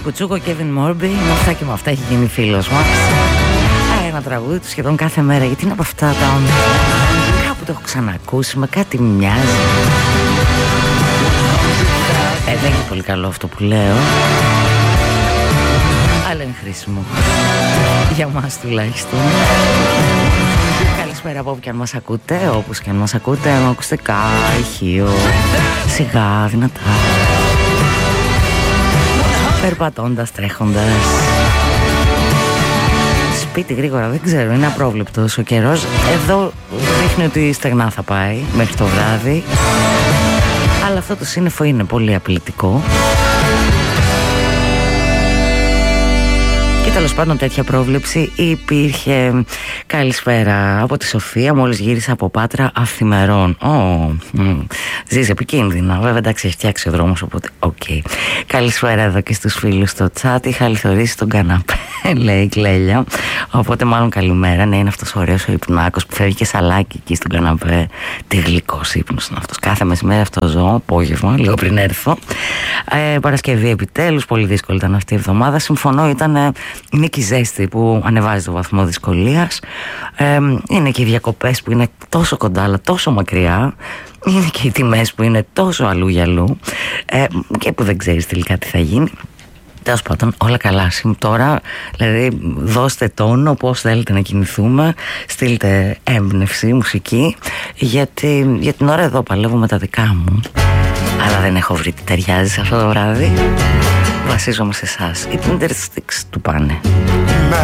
Κουτσούκο, Kevin Morby. Με αυτά και με αυτά έχει γίνει φίλος μας. Ένα τραγούδι του σχεδόν κάθε μέρα. Γιατί είναι από αυτά τα όνειρα. Κάπου το έχω ξανακούσει, με κάτι μοιάζει. Δεν είναι πολύ καλό αυτό που λέω, αλλά είναι χρήσιμο. Για μας τουλάχιστον. Καλησπέρα από όπου και αν μας ακούτε, όπως και αν μας ακούτε, με ακουστικά, ηχείο, σιγά, δυνατά, περπατώντας, τρέχοντας, σπίτι γρήγορα, δεν ξέρω, είναι απρόβλεπτος ο καιρός. Εδώ δείχνει ότι στεγνά θα πάει μέχρι το βράδυ, αλλά αυτό το σύννεφο είναι πολύ απειλητικό. Και τέλος πάντων τέτοια πρόβλεψη υπήρχε. Καλησπέρα από τη Σοφία, μόλις γύρισα από Πάτρα αυθημερών. Ζεις επικίνδυνα, βέβαια, εντάξει, έχει φτιάξει ο δρόμος, οπότε Καλησπέρα εδώ και στους φίλους στο chat. Είχα αληθωρήσει τον καναπέ, λέει η Κλέλια, οπότε μάλλον καλημέρα. Ναι, είναι αυτός ο ωραίος ο υπνάκος που φεύγει και σαλάκι εκεί στον καναπέ. Τι γλυκός ύπνος είναι αυτός. Κάθε μεσημέρι αυτό ζω, απόγευμα, λίγο πριν έρθω. Παρασκευή επιτέλους, πολύ δύσκολη ήταν αυτή η εβδομάδα. Συμφωνώ, είναι και η ζέστη που ανεβάζει το βαθμό δυσκολίας. Είναι και οι διακοπές που είναι τόσο κοντά αλλά τόσο μακριά. Είναι και οι τιμές που είναι τόσο αλλού για αλλού, και που δεν ξέρεις τελικά τι θα γίνει. Τέλος πάντων, όλα καλά. Τώρα, δηλαδή, δώστε τόνο πώς θέλετε να κινηθούμε, στείλτε έμπνευση, μουσική, γιατί για την ώρα εδώ παλεύω με τα δικά μου, αλλά δεν έχω βρει τι ταιριάζει σε αυτό το βράδυ. Βασίζομαι σε εσάς. Οι Tindersticks του πάνε.